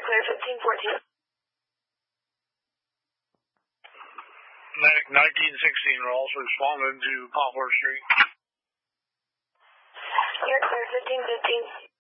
clear 1514. Medic 1916 will also respond into Poplar Street. You're clear 1515.